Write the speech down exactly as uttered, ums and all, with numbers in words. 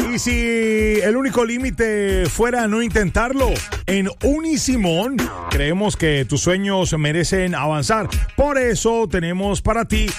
Y si el único límite fuera no intentarlo, en Unisimón creemos que tus sueños merecen avanzar. Por eso tenemos para ti